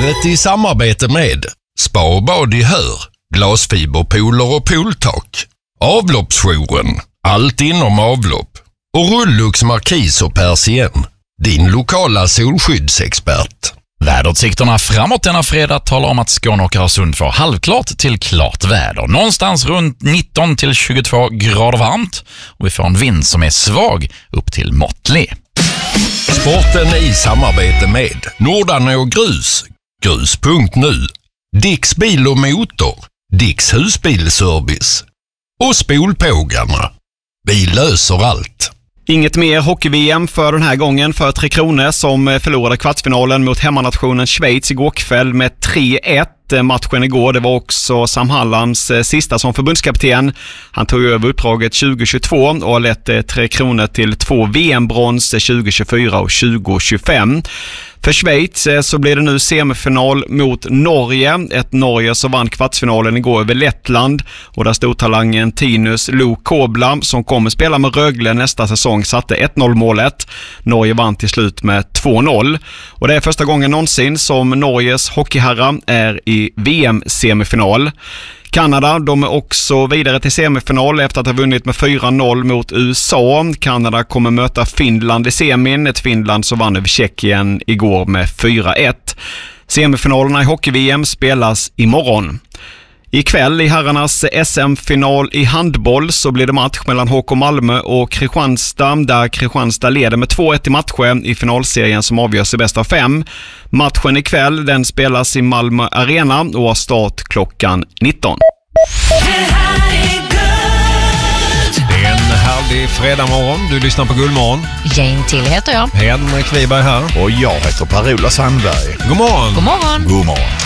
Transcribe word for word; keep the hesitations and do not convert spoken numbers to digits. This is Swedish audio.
Vädret i samarbete med Spa och bad i Hör, glasfiberpooler och pooltak, Avloppsjouren, allt inom avlopp och Rullux Markis och Persien, din lokala solskyddsexpert. Väderutsikterna framåt denna fredag talar om att Skåne och Öresund får halvklart till klart väder. Någonstans runt nitton till tjugotvå grader varmt och vi får en vind som är svag upp till måttlig. Sporten i samarbete med Nordarne och Grus, grus punkt nu, Dicks bil och motor, Dicks husbilservice och Spolpågarna. Vi löser allt. Inget mer hockey-V M för den här gången för Tre Kronor som förlorade kvartsfinalen mot hemmanationen Schweiz igår kväll med tre ett. Matchen igår, det var också Sam Hallands sista som förbundskapten. Han tog över uppdraget tjugo tjugotvå och har lett Tre Kronor till två V M-brons tjugo tjugofyra och tjugo tjugofem. För Schweiz så blir det nu semifinal mot Norge. Ett Norge som vann kvartsfinalen igår över Lettland. Och där stod talangen Tinus Lo Kobla som kommer spela med Rögle nästa säsong satte ett noll målet. Norge vann till slut med två noll. Och det är första gången någonsin som Norges hockeyherrar är i V M-semifinal. Kanada, de är också vidare till semifinal efter att ha vunnit med fyra noll mot U S A. Kanada kommer möta Finland i semin, ett Finland som vann över Tjeckien igår med fyra ett. Semifinalerna i hockey-V M spelas imorgon. Ikväll i herrarnas S M-final i handboll så blir det match mellan H K Malmö och Kristianstad där Kristianstad leder med två ett i matchen i finalserien som avgörs i bäst av fem. Matchen ikväll den spelas i Malmö Arena och har start klockan nitton. Det är en härlig fredag morgon. Du lyssnar på Guldmorgon. Jane Till heter jag. Henrik Wiberg här. Och jag heter Per-Ola Sandberg. God morgon. God morgon. God morgon.